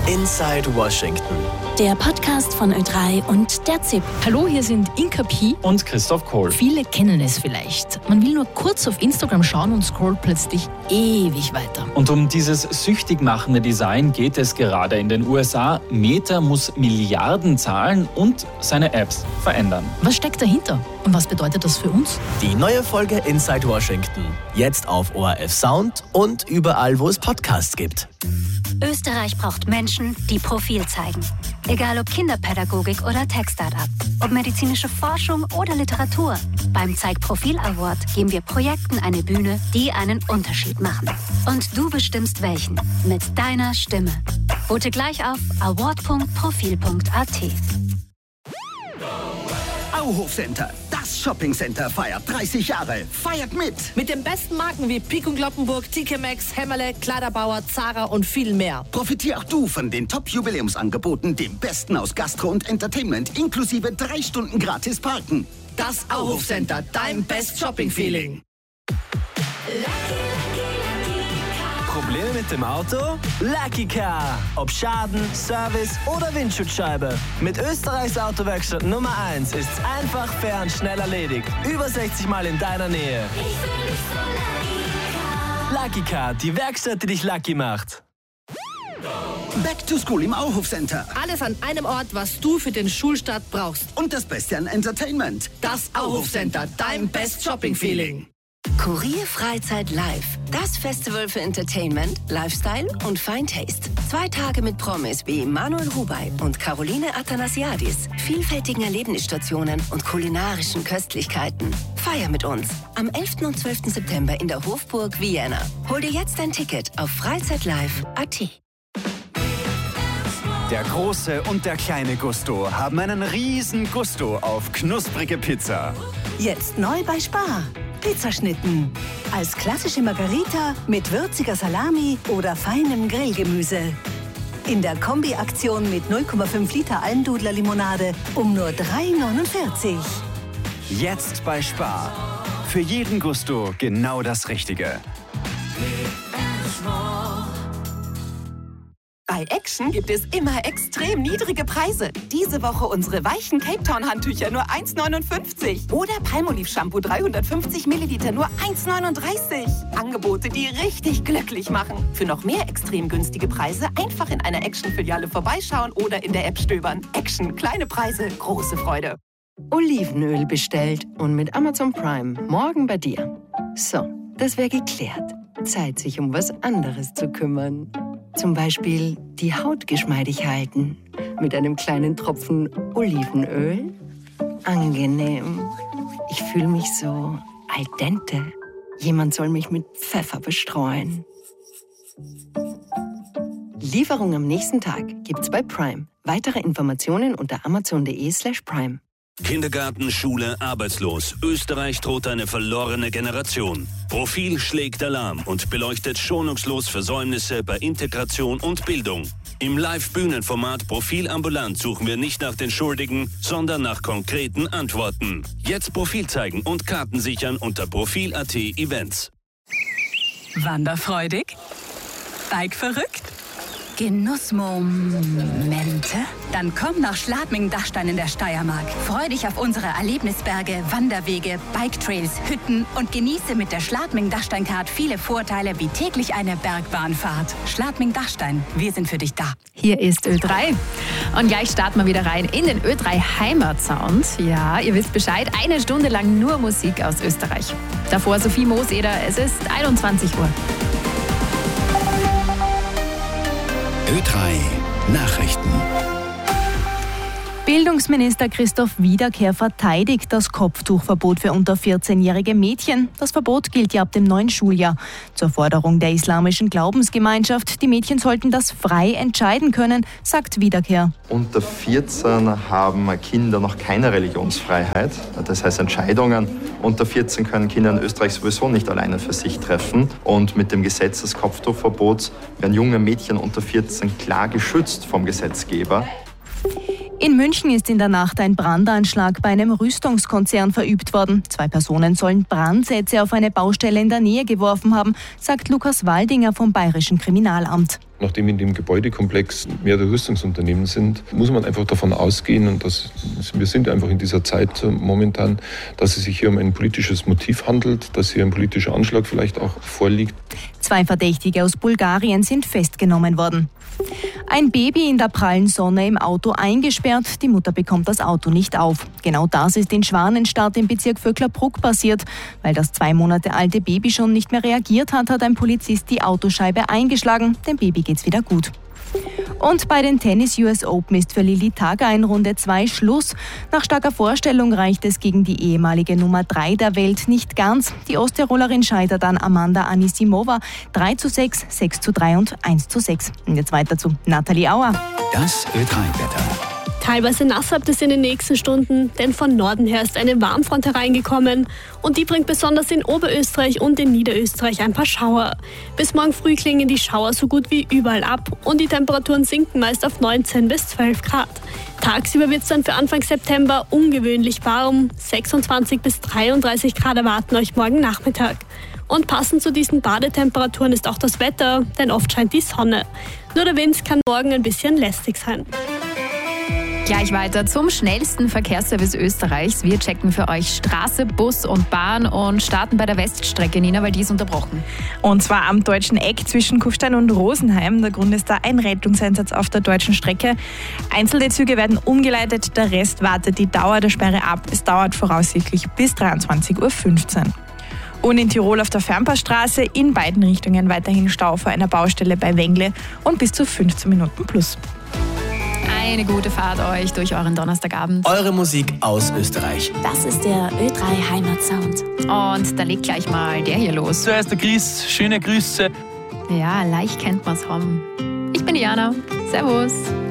Inside Washington. Der Podcast von Ö3 und der ZIP. Hallo, hier sind Inka Pi und Christoph Kohl. Viele kennen es vielleicht. Man will nur kurz auf Instagram schauen und scrollt plötzlich ewig weiter. Und um dieses süchtig machende Design geht es gerade in den USA. Meta muss Milliarden zahlen und seine Apps verändern. Was steckt dahinter und was bedeutet das für uns? Die neue Folge Inside Washington. Jetzt auf ORF Sound und überall, wo es Podcasts gibt. Österreich braucht Menschen, die Profil zeigen. Egal ob Kinderpädagogik oder Tech-Startup, ob medizinische Forschung oder Literatur. Beim Zeig Profil Award geben wir Projekten eine Bühne, die einen Unterschied machen. Und du bestimmst welchen. Mit deiner Stimme. Vote gleich auf award.profil.at. Auhof Center, das Shoppingcenter feiert 30 Jahre. Feiert mit! Mit den besten Marken wie Pik & Kloppenburg, TK Maxx, Hämmerle, Kleiderbauer, Zara und viel mehr. Profitier auch du von den Top-Jubiläumsangeboten, dem Besten aus Gastro und Entertainment, inklusive 3 Stunden gratis Parken. Das Auhof Center, dein Best Shopping-Feeling. Probleme mit dem Auto? Lucky Car. Ob Schaden, Service oder Windschutzscheibe. Mit Österreichs Autowerkstatt Nummer 1 ist's einfach, fair und schnell erledigt. Über 60 Mal in deiner Nähe. Lucky Car, die Werkstatt, die dich lucky macht. Back to School im Auhof Center. Alles an einem Ort, was du für den Schulstart brauchst. Und das Beste an Entertainment. Das Auhof Center, dein Best Shopping-Feeling. Kurier Freizeit Live. Das Festival für Entertainment, Lifestyle und Fine Taste. 2 Tage mit Promis wie Manuel Rubey und Caroline Athanasiadis, vielfältigen Erlebnisstationen und kulinarischen Köstlichkeiten. Feier mit uns am 11. und 12. September in der Hofburg Vienna. Hol dir jetzt ein Ticket auf freizeitlive.at. Der große und der kleine Gusto haben einen riesen Gusto auf knusprige Pizza. Jetzt neu bei Spar. Pizzaschnitten. Als klassische Margarita mit würziger Salami oder feinem Grillgemüse. In der Kombi-Aktion mit 0,5 Liter Almdudler-Limonade um nur 3,49. Jetzt bei Spar. Für jeden Gusto genau das Richtige. Bei Action gibt es immer extrem niedrige Preise. Diese Woche unsere weichen Cape Town Handtücher nur 1,59. Oder Palmolive Shampoo 350 Milliliter nur 1,39. Angebote, die richtig glücklich machen. Für noch mehr extrem günstige Preise einfach in einer Action-Filiale vorbeischauen oder in der App stöbern. Action, kleine Preise, große Freude. Olivenöl bestellt und mit Amazon Prime morgen bei dir. So, das wäre geklärt. Zeit, sich um was anderes zu kümmern. Zum Beispiel die Haut geschmeidig halten. Mit einem kleinen Tropfen Olivenöl. Angenehm. Ich fühle mich so al dente. Jemand soll mich mit Pfeffer bestreuen. Lieferung am nächsten Tag gibt's bei Prime. Weitere Informationen unter amazon.de/prime. Kindergarten, Schule, arbeitslos. Österreich droht eine verlorene Generation. Profil schlägt Alarm und beleuchtet schonungslos Versäumnisse bei Integration und Bildung. Im Live-Bühnenformat Profil ambulant suchen wir nicht nach den Schuldigen, sondern nach konkreten Antworten. Jetzt Profil zeigen und Karten sichern unter Profil.at Events. Wanderfreudig? Bike verrückt? Genussmomente? Dann komm nach Schladming-Dachstein in der Steiermark. Freu dich auf unsere Erlebnisberge, Wanderwege, Biketrails, Hütten und genieße mit der Schladming-Dachstein-Card viele Vorteile wie täglich eine Bergbahnfahrt. Schladming-Dachstein, wir sind für dich da. Hier ist Ö3 und gleich starten wir wieder rein in den Ö3 Heimatsound. Ja, ihr wisst Bescheid, 1 Stunde lang nur Musik aus Österreich. Davor Sophie Mooseder, es ist 21 Uhr. Ö3 Nachrichten. Bildungsminister Christoph Wiederkehr verteidigt das Kopftuchverbot für unter 14-jährige Mädchen. Das Verbot gilt ja ab dem neuen Schuljahr. Zur Forderung der islamischen Glaubensgemeinschaft, die Mädchen sollten das frei entscheiden können, sagt Wiederkehr. Unter 14 haben Kinder noch keine Religionsfreiheit. Das heißt, Entscheidungen unter 14 können Kinder in Österreich sowieso nicht alleine für sich treffen. Und mit dem Gesetz des Kopftuchverbots werden junge Mädchen unter 14 klar geschützt vom Gesetzgeber. In München ist in der Nacht ein Brandanschlag bei einem Rüstungskonzern verübt worden. 2 Personen sollen Brandsätze auf eine Baustelle in der Nähe geworfen haben, sagt Lukas Waldinger vom Bayerischen Kriminalamt. Nachdem in dem Gebäudekomplex mehrere Rüstungsunternehmen sind, muss man einfach davon ausgehen, und wir sind einfach in dieser Zeit momentan, dass es sich hier um ein politisches Motiv handelt, dass hier ein politischer Anschlag vielleicht auch vorliegt. 2 Verdächtige aus Bulgarien sind festgenommen worden. Ein Baby in der prallen Sonne im Auto eingesperrt, die Mutter bekommt das Auto nicht auf. Genau das ist in Schwanenstadt im Bezirk Vöcklerbruck passiert. Weil das 2 Monate alte Baby schon nicht mehr reagiert hat, hat ein Polizist die Autoscheibe eingeschlagen. Dem Baby geht's wieder gut. Und bei den Tennis US Open ist für Lili Tager in Runde 2 Schluss. Nach starker Vorstellung reicht es gegen die ehemalige Nummer 3 der Welt nicht ganz. Die Osttirolerin scheitert an Amanda Anisimova 3:6, 6:3 und 1:6. Und jetzt weiter zu Nathalie Auer. Das Ö3-Wetter. Teilweise nass habt es in den nächsten Stunden, denn von Norden her ist eine Warmfront hereingekommen und die bringt besonders in Oberösterreich und in Niederösterreich ein paar Schauer. Bis morgen früh klingen die Schauer so gut wie überall ab und die Temperaturen sinken meist auf 19 bis 12 Grad. Tagsüber wird es dann für Anfang September ungewöhnlich warm, 26 bis 33 Grad erwarten euch morgen Nachmittag. Und passend zu diesen Badetemperaturen ist auch das Wetter, denn oft scheint die Sonne. Nur der Wind kann morgen ein bisschen lästig sein. Gleich weiter zum schnellsten Verkehrsservice Österreichs. Wir checken für euch Straße, Bus und Bahn und starten bei der Weststrecke, Nina, weil die ist unterbrochen. Und zwar am Deutschen Eck zwischen Kufstein und Rosenheim. Der Grund ist da ein Rettungseinsatz auf der deutschen Strecke. Einzelne Züge werden umgeleitet, der Rest wartet die Dauer der Sperre ab. Es dauert voraussichtlich bis 23:15 Uhr. Und in Tirol auf der Fernpassstraße in beiden Richtungen weiterhin Stau vor einer Baustelle bei Wengle und bis zu 15 Minuten plus. Eine gute Fahrt euch durch euren Donnerstagabend. Eure Musik aus Österreich. Das ist der Ö3 Heimatsound. Und da legt gleich mal der hier los. Zuerst der Chris, schöne Grüße. Ja, leicht kennt man's haben. Ich bin Diana. Servus.